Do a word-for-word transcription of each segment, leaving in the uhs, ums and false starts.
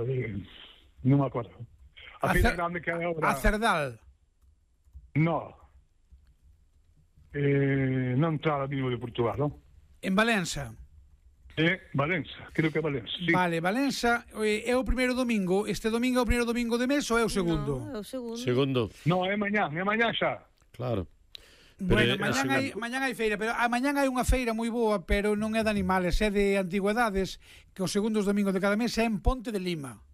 acordo, non me acordo. A, a feira grande que é ahora... A Cerdal? No. Eh, non trala vivo de Portugal, non? En Valença? É Valença, creo que é Valença, sí. Vale, Valença é o primeiro domingo. Este domingo é o primeiro domingo de mes ou é o segundo? No, é o segundo. Segundo. No, é mañán, é mañán xa. Claro. Bueno, Pero, mañán assim, hai, mañán hai feira, pero a mañán hai unha feira moi boa, pero non é de animales, é de antigüedades, que os segundos domingos de cada mes é en Ponte de Lima.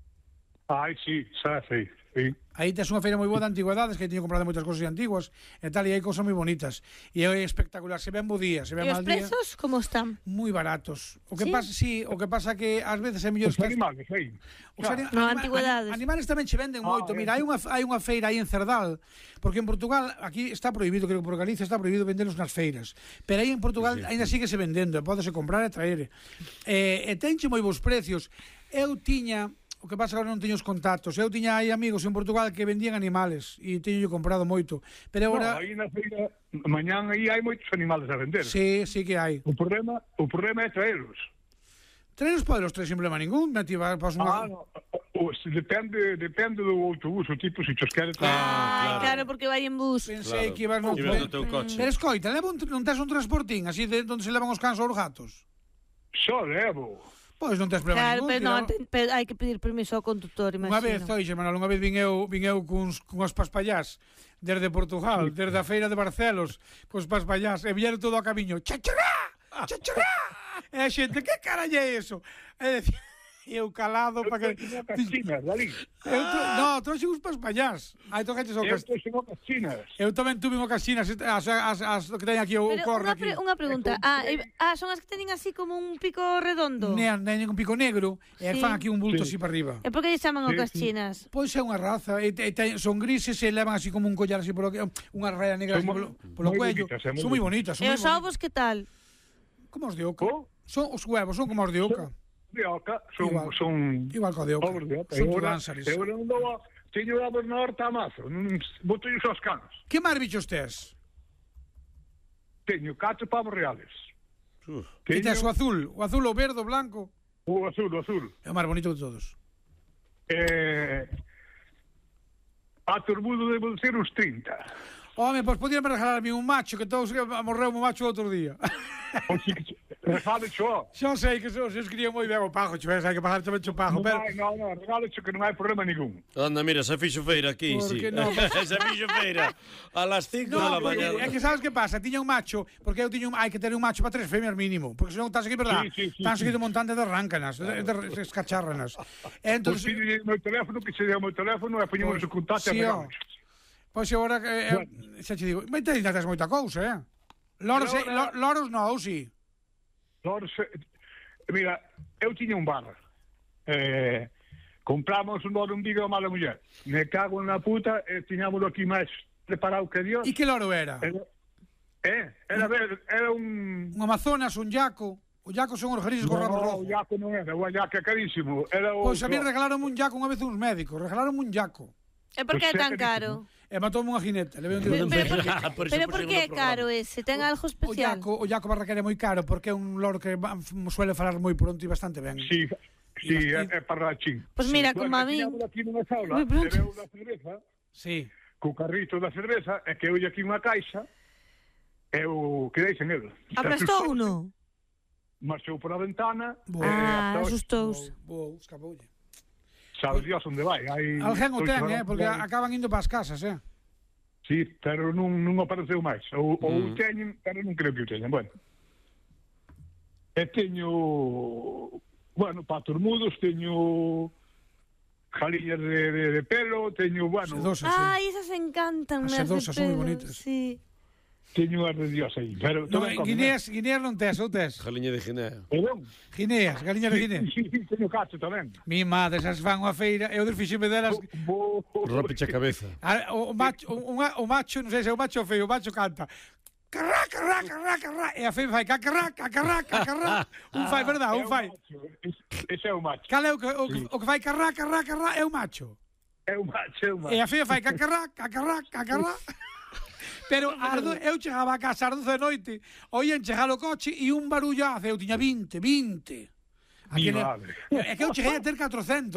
Ai, sí, xa sei, sí. Aí tes unha feira moi boa de antigüedades, que teño comprado moitas cousas antiguas e tal, e hai cousas moi bonitas. E é espectacular, se ven bo día, se ven E mal os día. prezos como están? Moi baratos. O que Sí? pasa, sí, o que pasa que ás veces é mellor Os animales, sí. Os ani- No, anima- antigüedades. Animales tamén che venden Ah, moito. é. Mira, hai unha hai unha feira aí en Cerdal, porque en Portugal aquí está prohibido, creo que por Galicia está prohibido venderlos nas feiras. Pero aí en Portugal Sí, sí. aínda sigue se vendendo, pódese comprar e traer. Eh, e tenche moi bons precios. Eu tiña O que pasa que agora non teño os contactos. Eu tiña aí amigos en Portugal que vendían animales e teño comprado moito. Pero agora... No, aí na feira, mañán aí hai moitos animales a vender. Sí, sí que hai. O problema, o problema é traelos. Traelos podelos tres sin problema ningún. Meti, vas unha... Ah, no, o, o, se depende, depende do autobús, o tipo, se chos quere traer. Ai, claro. claro, porque vai en bus. Pensei Claro. que ibas no... Ibas no teu coche. Pero escoita, leva un, non tes un transportín así de onde se levan os cans ou os gatos? Só levo. Pois non tes problema Claro, ningún. pero non, tira- te- pero hai que pedir permiso ao conductor, imagino. Unha vez, oixe, Manolo, unha vez vin eu, vin eu cuns, cuns paspallás desde Portugal, desde a feira de Barcelos, cos paspallás, e vieron todo a camiño, chachurá, chachurá, e a xente, que caralla é eso? E decía, e eu calado para que... Eu cachinas, Dalí. Eu to... No, trouxe uns paspallás. Aí tocaches ao Eu cast... trouxe no cachinas. Eu tamén tuve unha caxinas, as, as, as, que teñen aquí o Pero corno unha, aquí. pre unha pregunta. Ah, e, ah, son as que teñen así como un pico redondo. Nean, teñen un pico negro, e Sí. fan aquí un bulto Sí. así para arriba. E por que lle chaman o Sí, sí. caschinas? Pois é unha raza, e, e, te, son grises e levan así como un collar así polo que, unha raya negra así Son polo, moi- polo moi cuello. bonitas, é moi Son moi bonitas, son E moi os bonitas. ovos que tal? Como os de oca. Co? Son os huevos, son como os de oca. De oca, son... Igual. son Igual que o de oca. ovos de oca. Son Eu ora- tudánsares. Eu non dou... Teño ovos na horta a mazo. Boto os aos canos. Que máis bichos tes? Teño catro pavos reales. Uf. Que tes o Teño azul? O azul, o verde, o blanco? o azul, o azul. É o máis bonito de todos. Eh... A turbudo debo ser uns trinta. Home, pois podíame regalar a mí un macho, que todos morreu un macho outro día. O si que... Regalo xo. Xa sei que se os quería moi ben o pajo, chuves, hai que pagar tamén o pajo, Non pero... hai, non, non, regalo xo que non hai problema ningún. Anda, mira, se fixo feira aquí, Por sí. que non? Se fixo feira a las cinco de la No, porque, mañana. é que sabes que pasa, tiña un macho, porque eu tiña un, hai que ter un macho para tres femias mínimo, porque senón estás aquí, verdad? Sí, sí, sí, estás aquí sí. de montante de arrancanas, de, de escacharranas. E Pois entonces, pide o meu teléfono, que se dé o meu teléfono e poñemos o contacto sí, e ó. regalo. Pois agora eh, eh, xa te digo, mas te ainda tes moita cousa, eh? Loros, eh, lo, loros non, si. Loros, eh, mira, eu tiña un bar. Eh, compramos un loro un vigo a mala muller. Me cago na puta e tiñámoslo aquí máis preparado que Dios. E que loro era? Era, eh, era, ver, era un... Un amazonas, un yaco. O yaco son os grises con rabo No, rojo. o yaco non era, o yaco é carísimo. Era o... Pois a mí regalaron un yaco unha vez uns médicos, regalaron un yaco. E por que é Pois é tan carísimo. caro? E matoume unha jineta, le un tiro. Pero, pero, por que, Ah, por eso pero puxen por no que é programa. caro ese? Ten algo O especial? yaco, o yaco barraquera é moi caro porque é un loro que va- f- suele falar moi pronto e bastante ben. Sí, sí, E é, bastante- é parrachín. Pois mira, como a mí. Tiñámoslo aquí nunha saula, Moi pronto. bebeu da cerveza, Sí. co carrito da cerveza, e que eu aquí unha caixa, eu quedei sen el. Aplastou uno? Marchou por a ventana, Boa. e Ah, hasta hoxe, asustouse. Vou, escapoulle. sabe Dios onde vai. Hai Alguén o oito ten, horas eh, porque vai. acaban indo para as casas, eh. Sí, pero non, non apareceu máis. Ou, ou Mm. o teñen, pero non creo que o teñen. Bueno. E teño, bueno, patos mudos, teño jaliñas de, de, de pelo, teño, bueno, Sedosas, Ai, sí. esas encantan. As me hace sedosas son moi pelo, bonitas. Sí. teño as de Dios aí. Pero No, tamén en comen, Guineas, Guineas non tes, ou tes? Jaliña de Ginea. eh? Perdón? Guineas, galiñas de Guinea. Sí, sí, teño cacho tamén. Mi madre, esas fan unha feira, eu desfixeme delas. Bo, bo, Rópiche a cabeza. A- O, o macho, o, unha- o macho, non sei se é o macho ou feo, o macho canta. Carrá, carrá, carrá, carrá. E a fea fai cacarrá, cacarrá, cacarrá. Un fai, verdad, un fai. Ese é o macho. Cal é o que, o, que- o que fai carrá, carrá, carrá é o macho. É o macho, é o macho. E a fea fai cacarrá, cacarrá, cacarrá. Pero ardo, eu chegaba a casa ás doce da noite, oían chegar o coche e un barullazo, eu tiña vinte, vinte. Mi Aquele- madre. É que eu cheguei a ter catrocentos.